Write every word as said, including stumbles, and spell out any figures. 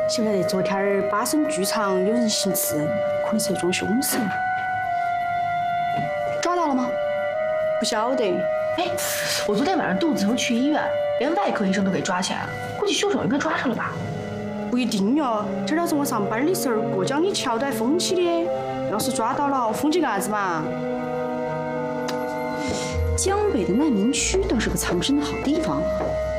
晓不晓得昨天儿巴生剧场有人行刺，可能是一桩凶手。 抓到了吗？ 不晓得。 哎，我昨天晚上肚子疼去医院，连外科医生都给抓起来了，估计凶手也被抓着了吧？ 不一定哟，今儿要是我上班的时候，过江你桥都还封起的，要是抓到了，封起干啥子嘛？ 江北的难民区倒是个藏身的好地方啊。